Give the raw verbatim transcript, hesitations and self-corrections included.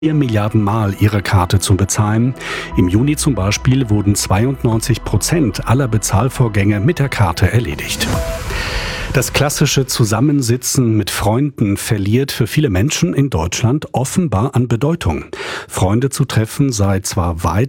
vier Milliarden Mal ihre Karte zu bezahlen. Im Juni zum Beispiel wurden zweiundneunzig Prozent aller Bezahlvorgänge mit der Karte erledigt. Das klassische Zusammensitzen mit Freunden verliert für viele Menschen in Deutschland offenbar an Bedeutung. Freunde zu treffen sei zwar weit